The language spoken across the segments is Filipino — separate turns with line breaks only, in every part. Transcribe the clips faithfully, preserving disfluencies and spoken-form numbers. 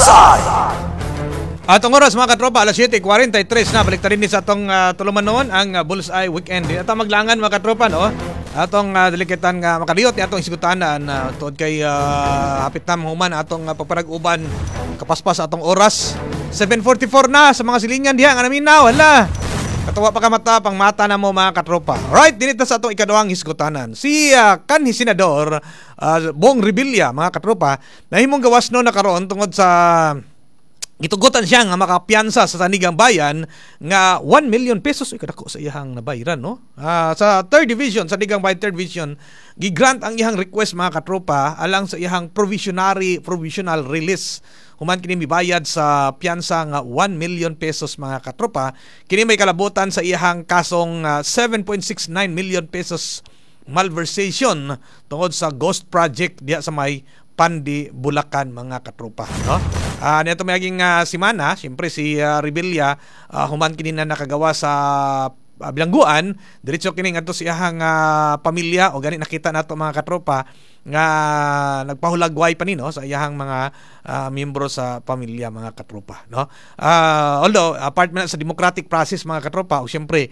Bullseye!
Atong oras mga katropa, alas siyete forty-three na, balik rin ni sa atong uh, tuluman noon ang uh, Bullseye Weekend. At maglangan mga katropa, no? Atong uh, dilikitan nga makaliot ni atong isigutanan uh, tuod kay uh, hapit na human atong uh, pagparag-uban kapaspas atong oras. seven forty-four na sa mga silingan diha nga naminaw, hala. Katuwa pa ka mata, pang mata na mo mga katropa. Right, dinito sa atong ikaduhang hisgutanan. Si uh, kanhi Senador uh, Bong Revilla, mga katropa, nahimong gawas no nakaroon tungod sa gitugutan siya nga makapiyansa sa Sanigang Bayan nga one million pesos. Uy, kadako sa iyahang nabayaran, no? Uh, sa third Division, sa Sanigang Bayan third Division, gigrant ang iyahang request mga katropa alang sa iyahang provisionary provisional release. Human kini mibayad sa piyansa nga one million pesos mga katropa. Kini may kalabutan sa iyahang kasong uh, seven point six nine million pesos malversation tungod sa ghost project diya sa may Pandi, Bulacan mga katropa, no? Ah, uh, nito maging uh, simana, siyempre si uh, Revilla uh, human kini na nakagawa sa uh, bilangguan, diretso kini ngadto sa iyang uh, pamilya o gani nakita nato mga katropa nga nagpahulagway pa ni no sa iyang mga uh, miyembro sa pamilya mga katropa, no? Uh, although apart man sa democratic process mga katropa, o siyempre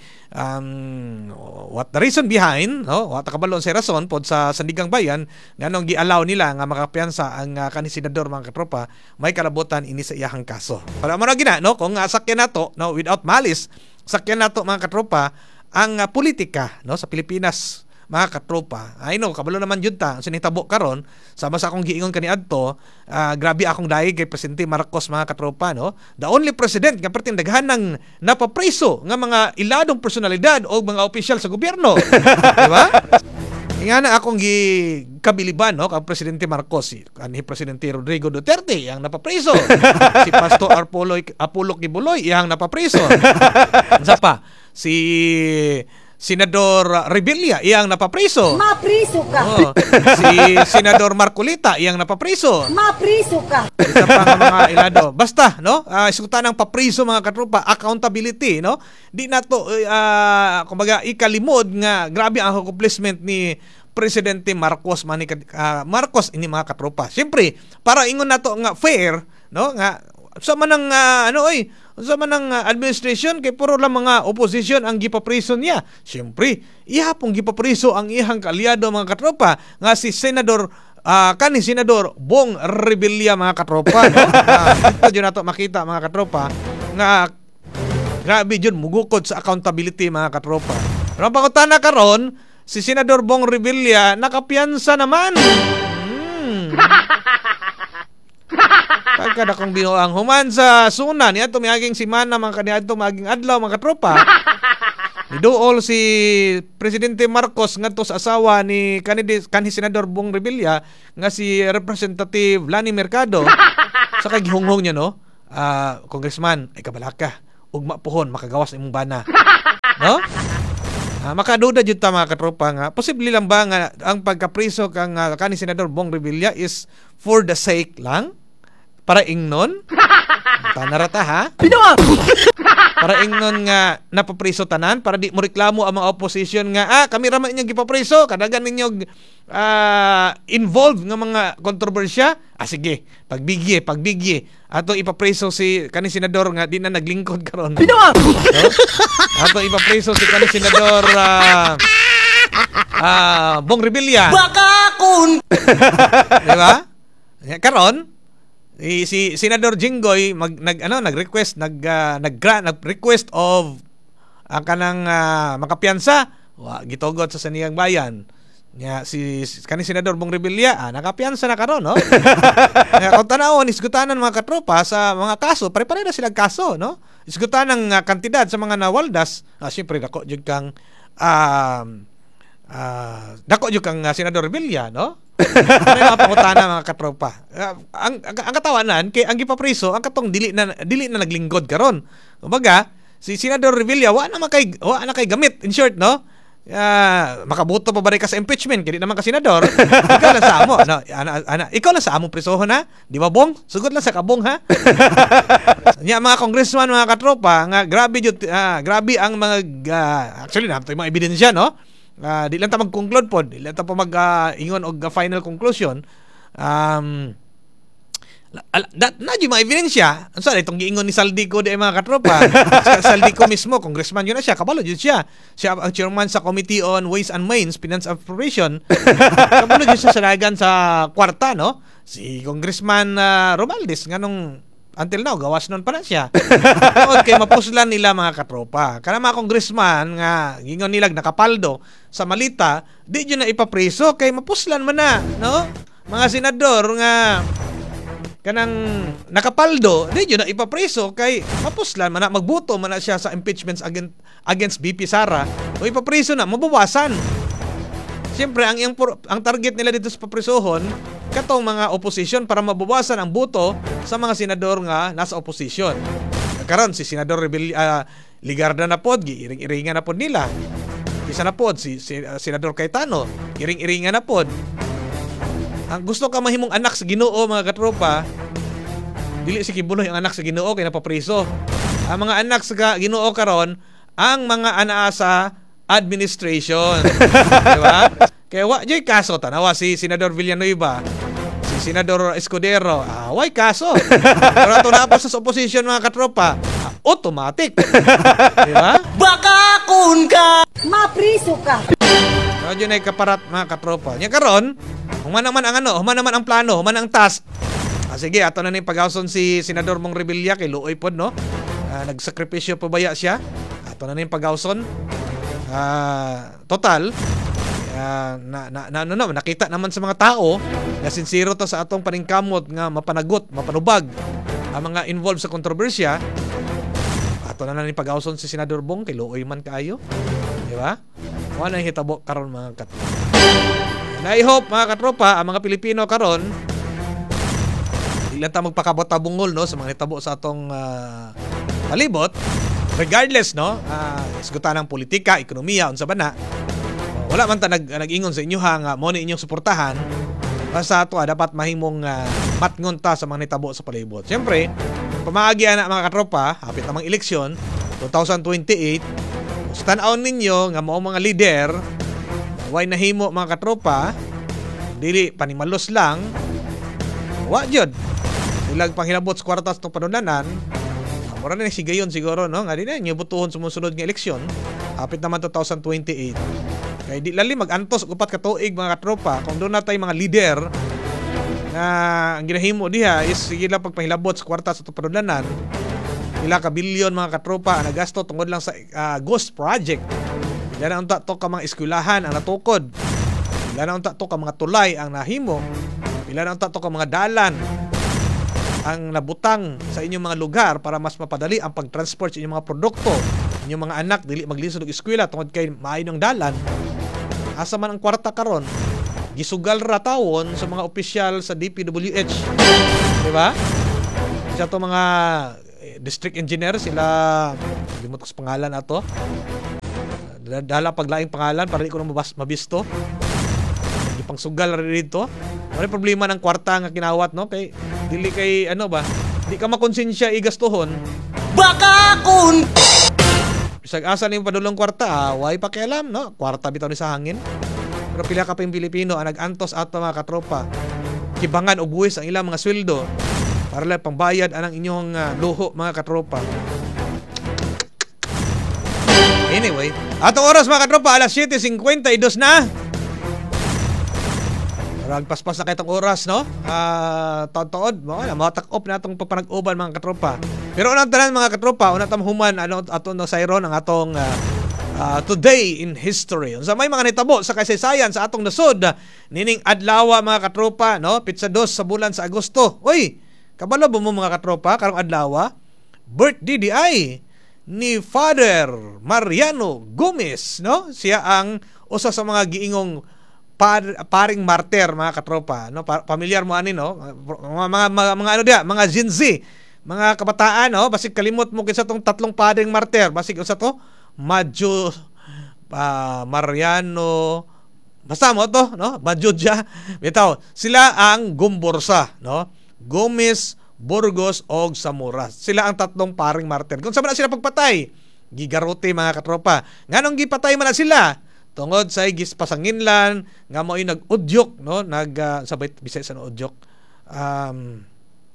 um, what the reason behind, no? What kabalon sa rason pod sa Sandigang Bayan nganong gi-allow nila nga makapiyansa ang uh, kanhi senador mga katropa, may kalabutan ini sa iyang kaso. Para mo na gina, no, kung uh, sakyan nato, no, without malice, sakyan nato mga katropa ang uh, politika, no, sa Pilipinas mga katropa. I know, kabalo naman yun ta. Sinitabo karon sama sa akong giingon kaniadto, uh, grabe akong daig kay Presidente Marcos mga katropa, no? The only president nga perting daghan ng napapreso nga mga iladong personalidad o mga opisyal sa gobyerno. Di ba? Nga na akong gikabiliban, no, kang Presidente Marcos, si kanhi Presidente Rodrigo Duterte yang napapreso. Si Pastor Apollo Apollo Kibuloy yang napapreso. Unsa pa? Si Senador Revilla iyang napapriso.
Mapriso ka.
Oh, si Senador Marcolita iyang napapriso.
Mapriso ka.
Isa pa nga mga ilado. Basta, no? Uh, isutan ng papriso mga katropa, accountability, no? Di na to uh, kumbaga ikalimod nga grabe ang accomplishment ni Presidente Marcos man uh, Marcos ini mga katropa. Siyempre, para ingon nato nga fair, no? Nga sa manang uh, ano oy, sa manang uh, administration kay puro lang mga opposition ang gipapriso niya. Siyempre, iya pong gipapriso ang ihang kaalyado mga katropa nga si Senador uh, kanhi Senador Bong Revilla mga katropa, no? Uh, ito jud nato makita mga katropa nga grabe jud mugukod sa accountability mga katropa. Pero pangutana karon si Senador Bong Revilla nakapiyansa naman. Hmm. Pagkada kong binuang human sa suna niya ito mayaging simana mga kaniadto maging adlaw mga katropa. Niduol si Presidente Marcos ngadto sa asawa ni kanhi kanhi Senador Bong Revilla nga si Representative Lani Mercado. Sa kagihunghong niya, no, uh, Congressman ay kabalaka ugma pohon makagawas imong bana, no? Uh, makaduda jud ta mga katropa nga posible lang ba nga ang pagkapriso kang uh, kanhi Senador Bong Revilla is for the sake lang? Para ingnon? Tanarata ha? Para ingnon nga napapriso tanan? Para di mo reklamo ang mga opposition nga, ah, kami raman inyong gipapriso, kadagan ninyo uh, involved nga mga kontrobersya? Ah, sige, pagbigye, pagbigye. Ato ipapriso si kanhi senador nga di na naglingkod karon. No? Ato ipapriso si kanhi senador uh, uh, Bong Revilla.
Baka kun!
Diba? Karon, Si, si Senador Jinggoy mag nag ano nag-request nag uh, nag-grant nag-request of ang uh, kanang uh, makapiyansa wa gitugot sa Sanigang Bayan. Nya si, si kanhi Senador Bong Revilla ah, nakapiyansa na karon, no? Nga kung tanawon isgutanan mga katropa sa mga kaso, pare-pare na sila kaso, no? Isgutan ng uh, kantidad sa mga nawaldas, ah, siyempre dako jud kang um uh, dako jud kang uh, Senador Revilla, no? Ano yung mga pangutana mga katropa? Uh, ang, ang, ang katawanan, kay ang gipapriso, ang katong dili na dili na naglingkod karon. Kumbaga, si Senador Revilla wa na makay wa na kay gamit, in short, no? Uh, makabuto pa ba ka sa impeachment kaya di naman ka senador. Ikaw lang sa amo, no? Ana, ana, ikaw lang sa among prisohon ha? Di ba Bong? Sugod lang sa kabong ha? Nya mga congressman mga katropa, nga grabe jud uh, grabe ang mga uh, actually na mga ebidensya, no? Uh, di lang ta mag-conclude pod, di lang ta pa mag-ingon uh, og uh, final conclusion. Um, Dat na di mga ebidensya. Ano sa itong giingon ni Saldico di mga katropa. Saldico mismo, congressman yun na siya, kabalo yun siya. Siya ang chairman sa Committee on Ways and Means, Finance Appropriation. Kabalo yun siya sanagan sa kwarta, no? Si Congressman uh, Romualdez, nganong until now, gawas nun pa na siya. Okay, mapuslan nila mga katropa. Kana mga congressman nga, gingon nila nakapaldo sa malita, di yun na ipapreso, kay mapuslan man na, no? Mga senador nga, kanang nakapaldo, di yun na ipapreso kay mapuslan man na, magbuto man na siya sa impeachments against, against B P Sara o ipapreso na, mabawasan. Siyempre, ang, ang, ang target nila dito sa papresohon, katong mga opposition para mabawasan ang buto sa mga senador nga nasa opposition. Karon si Senador Rebel, uh, Ligarda na pod, iring-iringan na pod nila. Isa na pod, si, si uh, Senador Cayetano, iring-iringan na pod. Ang gusto ka mahimong anak sa Ginoo mga katropa, dili si kibuloy ang anak sa Ginoo kay napapriso. Ang mga anak sa Ginoo karon ang mga anaa sa administration. Di ba? Kaya wa jay kaso tanawa si Senador Villanueva, si Senador Escudero, ah, way kaso. Pero ato na po sa opposition mga katropa, ah, automatic. Di ba?
Baka kun ka,
mapriso ka.
So, yun ay kaparat mga katropa. Nya karon, human naman ang ano, human naman ang plano, human ang task. Ah, sige, ato na ni pagawson si Senador Mong Revilla kay luoy pod, no? Ah, nagsakripisyo pa baya siya. Ato na ni pagawson. Ah, total uh, na, na, na, na, na, nakita naman sa mga tao na sincero to sa atong paningkamot nga mapanagot, mapanubag ang mga involved sa kontrobersya. Ato na na ni pagawson si Senador Bong kay luoy man kaayo. Di ba? Wala nang hitabo karon mga katropa. Na I hope mga katropa, ang mga Pilipino karon ilan ta magpakabot-tabungol no sa mga hitabo sa atong uh, palibot. Regardless no, uh, isgutan ng politika, ekonomiya unsa ba na. Wala man ta nag nag-ingon sa inyo ha nga mo ni inyong suportahan. Basta ato ah, dapat mahimong uh, matngon ta sa mga hitabo sa palibot. Siyempre, pamaagi na mga katropa, hapit namang eleksyon twenty twenty-eight. Tan-aw ninyo nga mao mga leader way nahimo mga katropa, dili panimalos lang. Wa jud ilag panghilabot sa kwartas to panunanan. Mura na sigayon siguro no nga di na nyo butuhon sumusunod nga eleksyon. Hapit naman twenty twenty-eight. Kay di lali mag-antos upat ka tuig mga katropa kung doon natay mga leader na ang ginahimo diha is sige lang pagpahilabot sa kwartas to panunanan. Ila ka bilyon mga katropa ang nagasto tungod lang sa uh, ghost project. Ila na unta to ka mga eskwelahan ang natukod. Ila na unta to ka mga tulay ang nahimo. Ila na unta to ka mga dalan ang nabutang sa inyong mga lugar para mas mapadali ang pagtransport sa inyong mga produkto. Inyong mga anak dili maglisod og eskwela tungod kay maayo ng dalan. Asa man ang kwarta karon? Gisugal ra tawon sa mga opisyal sa D P W H. Di ba? Sa to mga district engineer sila, limot ko sa pangalan ato. Dala paglaing pangalan para di ko na mabas, mabisto. Di pang sugal rin dito. Ano problema ng kwarta nga kinawat no? Kay dili kay ano ba? Di ka makonsensya igastuhon.
baka kun
Bisag asa ning padulong kwarta, ah, way pakialam no? Kwarta bitaw ni sa hangin. Pero pila ka pang Pilipino ang nag-antos ato mga katropa. Kibangan og buwis ang ilang mga sweldo para lang pangbayad anang inyong uh, luho mga katropa. Anyway, atong oras mga katropa alas seven fifty-two na. Ragpaspas na kayong oras no. Ah, uh, taon-taon mo na matak-op na atong papanag-uban mga katropa. Pero unang tanan mga katropa, una tam human ano ato no sayron ang atong uh, uh, today in history. Unsa may mga nitabo sa kasaysayan sa atong nasod nining adlaw mga katropa no, pitsa dos sa bulan sa Agosto. Oy, kabalo ba mo mga katropa karong adlaw? Birthday di ay ni Father Mariano Gomez, no? Siya ang usa sa mga giingong par, paring martir mga katropa, no? Pa, pamilyar mo ani no? Mga mga, mga, mga ano dia, mga Gen Z, mga kabataan, no? Basig kalimot mo kinsa tong tatlong paring martir, basig usa to Madjo uh, Mariano basta mo to, no? Madjudja. Bitaw, sila ang Gumborsa, no? Gomez, Burgos og Zamora. Sila ang tatlong paring martir. Kung saan na sila pagpatay? Gigarote mga katropa. Nganong gipatay man na sila? Tungod sa gis pasanginlan nga mo'y nag-udyok, no? Nag uh, sabay bisay sa udyok. Um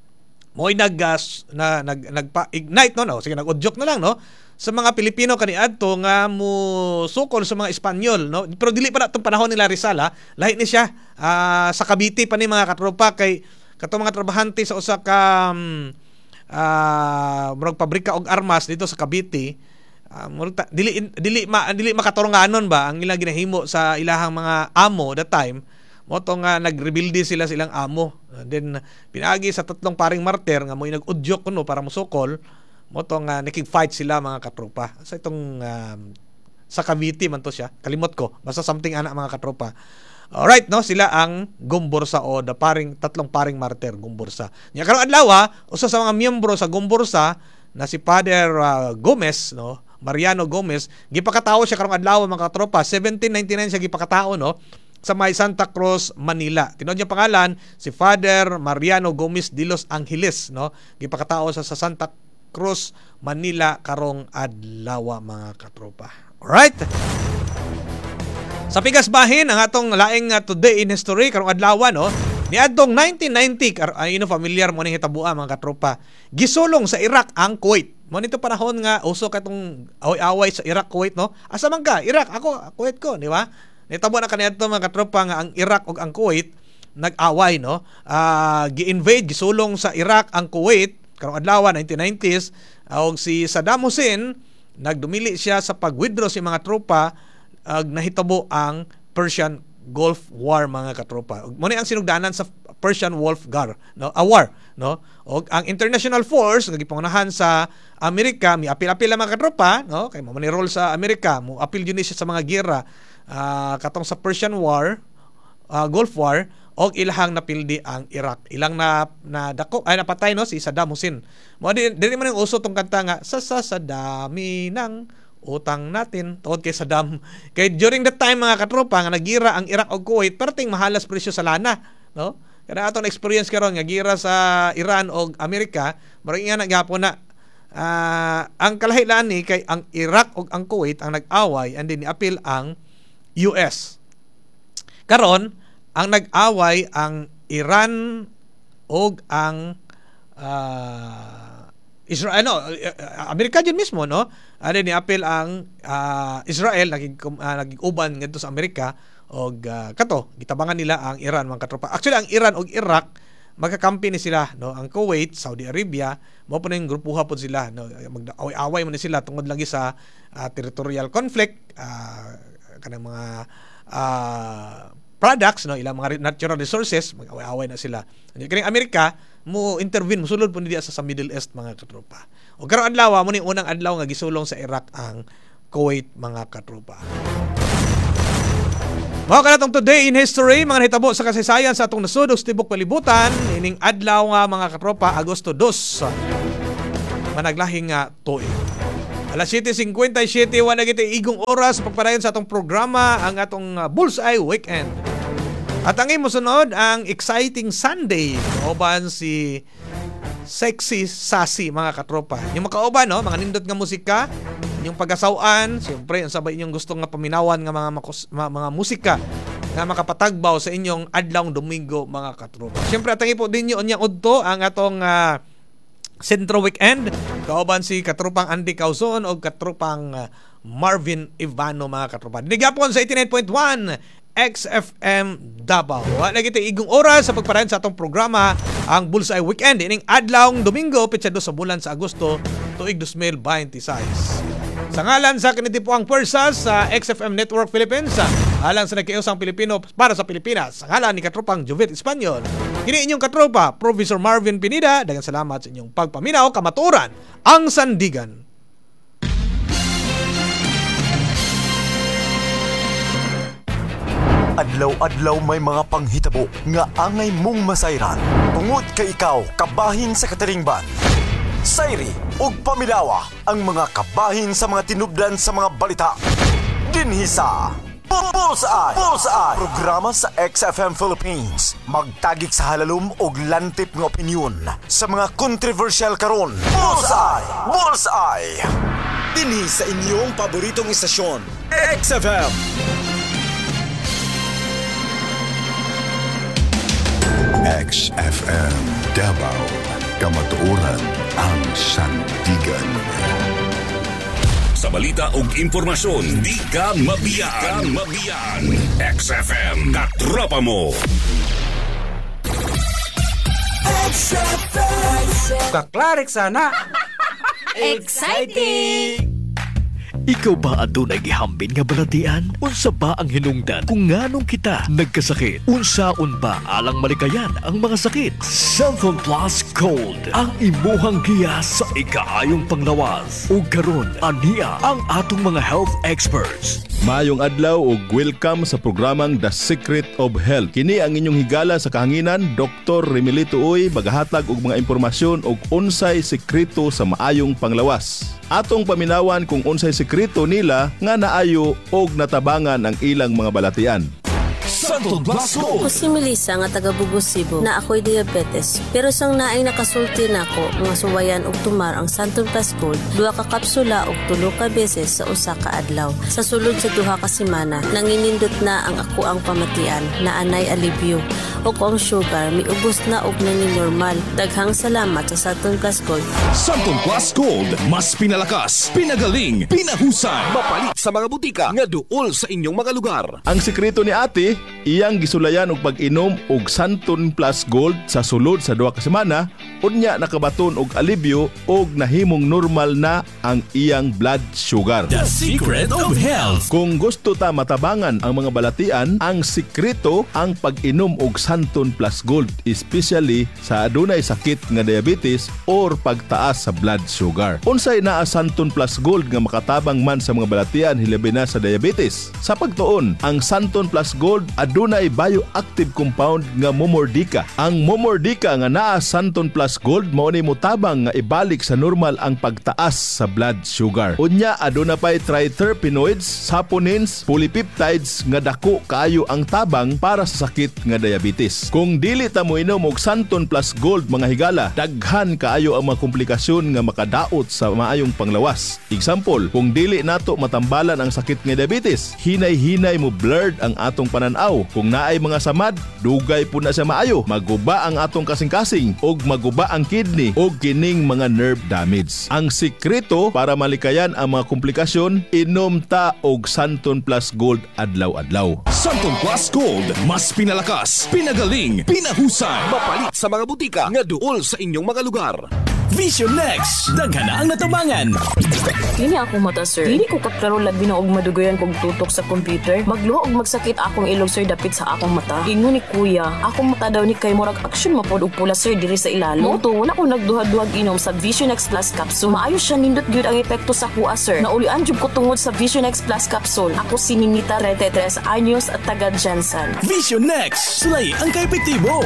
mo'y nag uh, na nag nagpa-ignite no no sige nag-udyok na lang no sa mga Pilipino kaniadto nga mo sukol sa mga Espanyol no pero dili pa na tong panahon nila Rizal ha lahi ni siya uh, sa Cavite pa ni mga katropa kay katong mga trabahante sa usa ka um, uh, murag pabrika og armas dito sa Cavite uh, murag ta, dili dili ma, dili makaturunganon ba ang ilang ginahimo sa ilahang mga amo that time mo to nga nagrebuildi sila silang amo. Then pinaagi sa tatlong paring martir nga mo'y nag-udyok kuno para musukol mo to nga nakig-fight sila mga katropa. Sa itong um, sa Cavite man to siya. Kalimot ko. Basta something ana mga katropa. Alright no, sila ang Gumbursa o the paring tatlong paring martir Gumbursa. Nya karong adlaw usa sa mga miyembro sa Gumbursa na si Father uh, Gomez no, Mariano Gomez, gipakatawo siya karong adlaw mga katropa. seventeen ninety-nine siya gipakatawo no sa may Santa Cruz, Manila. Tinuod niya pangalan si Father Mariano Gomez de los Angeles, no? Gipakatao sa sa Santa Cruz, Manila karong adlaw mga katropa. Alright? Sa pigas bahin ang atong laing uh, today in history karong adlaw no. Niadtong nineteen ninety kar ay no familiar mo ning hitabuan mga katropa. Gisulong sa Iraq ang Kuwait. Mo nito panahon nga uso katong away-away sa Iraq Kuwait no. Asa man ka? Iraq ako, Kuwait ko, di ba? Nitabo na kaniadto mga katropa nga ang Iraq ug ang Kuwait nag-away no. Uh, gi-invade gisulong sa Iraq ang Kuwait karong adlaw nineteen nineties ug si Saddam Hussein nagdumili siya sa pag-withdraw si mga tropa ug uh, nahitabo ang Persian Gulf War mga katropa. Mo ni ang sinugdanan sa Persian Gulf War no, a war no. Og ang international force nga gipangunahan sa Amerika miapil-apil ang mga katropa no kay mo ni role sa Amerika mo apil yun siya sa mga giyera. Uh, katong sa Persian War, uh, Gulf War, og ilahang napildi ang Iraq. Ilang na na dako ay napatay no si Saddam Hussein. Mo di dili man ang uso tong kanta nga sa sa sa dami ng utang natin tungod kay Saddam. Kay during that time mga katropa nga nagira ang Iraq og Kuwait perting mahalas presyo sa lana, no? Kada atong experience karon nga gira sa Iran og Amerika, murag nga naghapon na uh, ang kalahilan ni kay ang Iraq og ang Kuwait ang nag-away and then ni-appeal ang U S. Karon ang nag-away ang Iran og ang uh, Israel no Amerika din mismo no. Ano ni apel ang uh, Israel naging uh, naging uban ngadto sa Amerika og uh, kato gitabangan nila ang Iran mga katropa. Actually ang Iran og Iraq magkakampi ni sila no. Ang Kuwait, Saudi Arabia mao pa ning grupuha pod sila no. Mag-away-away man ni sila tungod lagi sa uh, territorial conflict uh, kanang mga uh, products no ilang mga natural resources mag-away-away na sila. Kaning Amerika mo intervene mosulod po diya sa, sa Middle East mga katropa. O karong adlaw mo ning unang adlaw nga gisulong sa Iraq ang Kuwait mga katropa. Mao kana tong today in history mga nahitabo sa kasaysayan sa atong nasud ug tibok palibutan ining adlaw nga mga katropa Agosto dos managlahing nga tuig. Alas seven fifty-seven, wala kita igong oras pagpadayon sa atong programa ang atong uh, Bullseye Weekend. At ang imo sunod ang Exciting Sunday. Kauban si Sexy Sassy mga katropa. Yung makauban no, mga nindot nga musika, yung pag-asawaan, siyempre ang sabay inyong gusto nga paminawan nga mga makos, mga, mga musika nga makapatagbaw sa inyong adlawng Domingo mga katropa. Siyempre at ang ipo din yun yang udto ang atong uh, Centro Weekend, kauban si katrupang Andy Cauzon o katrupang uh, Marvin Ivano mga katropa. Dinigapon sa eighty-nine point one X F M Davao. Wala kita igong oras sa pagparayon sa atong programa ang Bullseye Weekend ining adlawng Domingo petsa dos sa bulan sa Agosto tuig twenty twenty-six. Sa ngalan sa kinitipuang pwersa sa X F M Network Philippines, alang sa nagkiusang Pilipino para sa Pilipinas, sa ngalan ni katropang Jovet Espanyol, kini inyong katropa, Professor Marvin Pinida, daghang salamat sa inyong pagpaminaw, kamaturan, ang sandigan.
Adlaw-adlaw may mga panghitabo nga angay mong masayran. Tungod kay ikaw, kabahin sa katiringban. Sayri ug pamilawa ang mga kabahin sa mga tinubdan sa mga balita. Dinhi sa Bullseye, Bullseye, programa sa X F M Philippines. Magtagik sa halalom ug lantip nga opinyon sa mga controversial karon. Bullseye, Bullseye. Dinhi sa inyong paboritong istasyon, X F M.
X F M Davao kamatuoran ang sandigan.
Sa balita ug impormasyon, di ka mabiyaan. Di ka mabiyaan. X F M, katropa mo.
X F M.
Kaklarik sana.
Exciting!
Ikaw ba adunay gihambin nga balatian? Unsa ba ang hinungdan kung nganong kita nagkasakit? Unsaon ba alang malikayan ang mga sakit? Cellphone Plus Gold ang imuhang giya sa ikaayong panglawas. Ug karon aniya ang atong mga health experts.
Maayong adlaw ug welcome sa programang The Secret of Health. Kini ang inyong higala sa kahanginan, Doktor Remilito Uy, magahatag og mga impormasyon og unsay sekreto sa maayong panglawas. Atong paminawan kung unsay sekreto nila nga naayo og natabangan ang ilang mga balatian.
Santon Plus Gold.
Ako si Melissa nga taga Bugos, Cebu na ako'y diabetes. Pero sang naay nakasulti na ako mga suwayan og tumar ang Santon Plus Gold, duha ka kapsula og tulo ka beses sa usa ka adlaw. Sa sulod sa duha ka semana, nanginindot na ang ako ang pamatian na anay alibyo. O ang sugar miubos na og nanging normal. Daghang salamat sa Santon Plus Gold.
Santon Plus Gold, mas pinalakas, pinagaling, pinahusay.
Mapalit sa mga butika nga duol sa inyong mga lugar.
Ang sekreto ni ate, iyang gisulayan og pag-inom og Santon Plus Gold sa sulod sa duha ka semana, unya nakabaton og alibyo og nahimong normal na ang iyang blood sugar.
The Secret of Health.
Kung gusto ta matabangan ang mga balatian, ang sekreto ang pag-inom og Santon Plus Gold, especially sa adunay sakit nga diabetes or pagtaas sa blood sugar. Unsay naa Santon Plus Gold nga makatabang man sa mga balatian hilabi na sa diabetes? Sa pagtuon, ang Santon Plus Gold adunay bioactive compound nga momordika. Ang momordika nga naa Santon Plus Gold mao ni motabang nga ibalik sa normal ang pagtaas sa blood sugar. Unya aduna pay triterpenoids, saponins, polypeptides nga dako kaayo ang tabang para sa sakit nga diabetes. Kung dili ta mo inom og Santon Plus Gold mga higala, daghan kaayo ang mga komplikasyon nga makadaot sa maayong panglawas. Example, kung dili nato matambalan ang sakit nga diabetes, hinay-hinay mo blurred ang atong pananaw. Kung naay mga samad, dugay po na sa maayo. Maguba ang atong kasing-kasing og maguba ang kidney og kining mga nerve damage. Ang sikreto para malikayan ang mga komplikasyon, inom ta og Santon Plus Gold adlaw-adlaw.
Santon Plus Gold, mas pinalakas, pinagaling, pinahusay.
Mapalit sa mga butika nga duol sa inyong mga lugar.
Vision Next, daghan na ang natabangan.
Dili ako mata, sir. Dili ko kaklaro labi na og madugayan kog tutok sa computer. Magluha og magsakit akong ilog, sir, dapit sa akong mata. Ingon ni kuya, akong mata daw ni kay murag action mapod og pula, sir, diri sa ilalim. Moto, wala ko nagduha-duhag inom sa Vision X Plus Capsule. Maayo siya, nindot gyud ang epekto sa kuha, sir. Naulian jud ko tungod sa Vision X Plus Capsule. Ako si Ninita Retetres Anyos at taga Jansan.
Vision Next, sulay ang kaepektibo.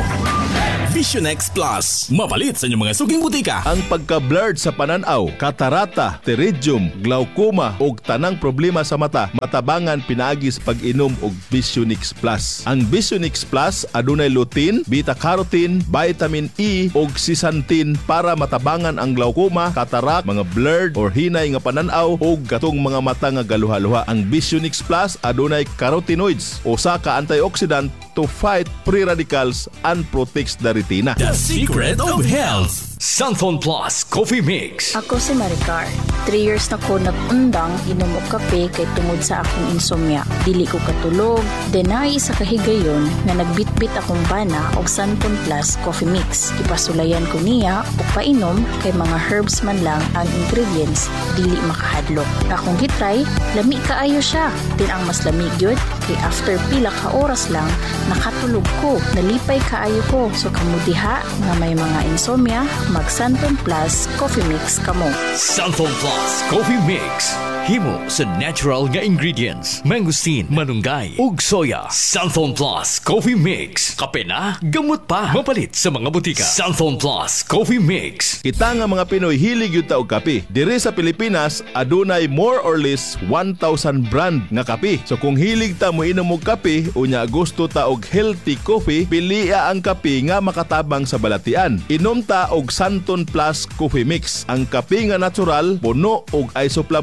Vision X Plus, mapalit sa inyong mga suging butika.
Ang pagka-blurred sa pananaw, katarata, pterygium, glaucoma ug tanang problema sa mata, matabangan pinaagi sa pag-inom og Visionix Plus. Ang Visionix Plus adunay lutein, beta-carotene, vitamin E ug zeaxanthin para matabangan ang glaucoma, katarak, mga blurred or hinay nga pananaw ug katong mga mata nga galuha-luha. Ang Visionix Plus adunay carotenoids, usa ka antioxidant to fight free radicals and protects the retina.
The Secret of Health.
Santon Plus Coffee Mix.
Ako si Maricar. Three years na ko nag-undang inom og kape kay tungod sa akong insomnia. Dili ko katulog, denay sa kahigayon na nagbitbit akong bana og Santon Plus Coffee Mix. Ipasulayan ko niya og painom kay mga herbs man lang ang ingredients, dili makahadlok. Akong gitry, lami kaayo siya. Din ang mas lamig yun, kay after pila ka oras lang, nakatulog ko, nalipay kaayo ko. So kamudiha nga may mga insomnia, mag Santon Plus Coffee Mix kamo.
Santon Plus Coffee Mix. Himo sa natural nga ingredients. Mangosteen, manunggay, ug soya. Santon Plus Coffee Mix. Kape na, gamot pa. Mapalit sa mga butika. Santon Plus Coffee Mix.
Kita nga mga Pinoy hilig yun ta og kape. Diri sa Pilipinas, adunay more or less one thousand brand nga kape. So kung hilig ta mo inom og kape, unya gusto ta og healthy coffee, pilia ang kape nga makatabang sa balatian. Inom ta og Santon Plus Coffee Mix. Ang kape nga natural, puno og isoflavones,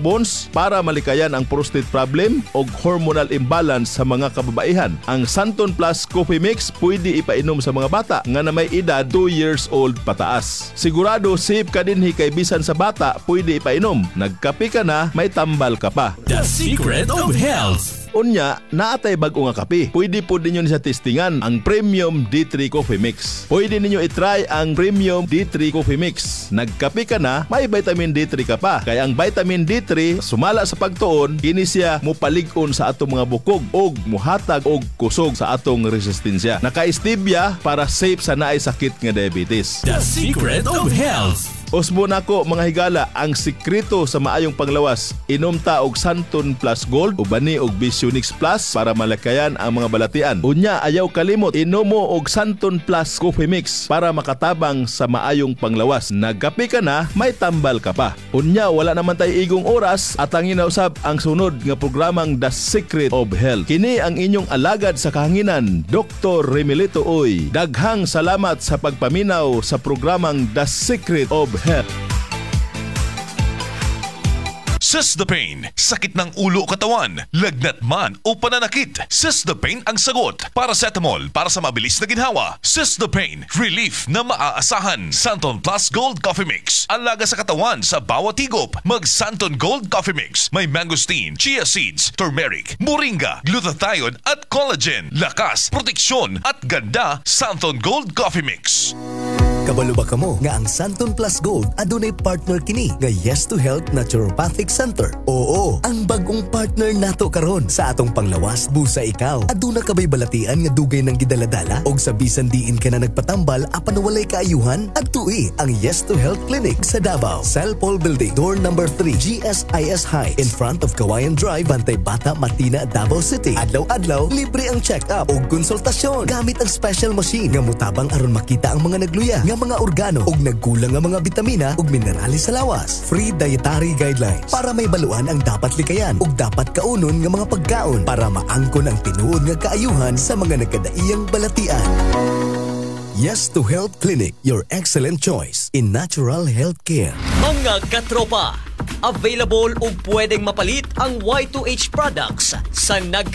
para malikayan ang prostate problem o hormonal imbalance sa mga kababaihan. Ang Santon Plus Coffee Mix pwede ipainom sa mga bata nga na may edad two years old pataas. Sigurado safe ka dinhi kay bisan sa bata pwede ipainom. Nagkape ka na, may tambal ka pa.
The Secret of Health.
Unya, naatay bag-o nga kape. Pwede po ninyo sa testingan ang Premium D three Coffee Mix. Pwede ninyo itry ang Premium D three Coffee Mix. Nagkape ka na, may vitamin D three ka pa. Kaya ang vitamin D three, sumala sa pagtuon, kini siya mupalig-on sa atong mga bukog og muhatag og kusog sa atong resistensya. Naka-stevia para safe sa naay sakit nga diabetes.
The Secret of Health.
Usbo nako mga higala, ang sikreto sa maayong panglawas. Inom ta og Santon Plus Gold o bani og Visionix Plus para malakayan ang mga balatian. Unya, ayaw kalimot, inom mo og Santon Plus Coffee Mix para makatabang sa maayong panglawas. Nagkape ka na, may tambal ka pa. Unya, wala naman tayo igong oras at ang inausab ang sunod nga programang The Secret of Health. Kini ang inyong alagad sa kahanginan, Doctor Remilito Oy. Daghang salamat sa pagpaminaw sa programang The Secret of Health.
Sesdapain, sakit ng ulo o katawan, lagnat man o pananakit. Sesdapain ang sagot. Paracetamol para sa mabilis na ginhawa. Sesdapain, relief na maaasahan. Santon Plus Gold Coffee Mix. Alaga sa katawan sa bawat higop. Mag Santon Gold Coffee Mix. May mangosteen, chia seeds, turmeric, moringa, glutathione at collagen. Lakas, proteksyon at ganda. Santon Gold Coffee Mix.
Kabalo ba kamo nga ang Santon Plus Gold adunay partner kini nga Yes to Health Naturopathic Center? Oo, ang bagong partner nato karon sa atong panglawas. Busa ikaw, aduna kabay balatian nga dugay ng gidaladala og sa bisan diin ka na nagpatambal apan walay kaayuhan? Adtui ang Yes to Health Clinic sa Davao, Salpol Building, door number three, G S I S Heights, in front of Kawayan Drive, Bantay Bata, Matina, Davao City. Adlaw-adlaw, libre ang check-up o konsultasyon gamit ang special machine nga mutabang aron makita ang mga nagluya nga mga organo ug nagkulang nga mga bitamina ug minerales sa lawas. Free dietary guidelines para may baluan ang dapat likayan ug dapat kaunon nga mga pagkaon para maangkon ang tinuod nga kaayuhan sa mga nagkadaiyang balatian. Yes to Health Clinic, your excellent choice in natural health care.
Mga katropa, available ug pwedeng mapalit ang Y two H products sa nag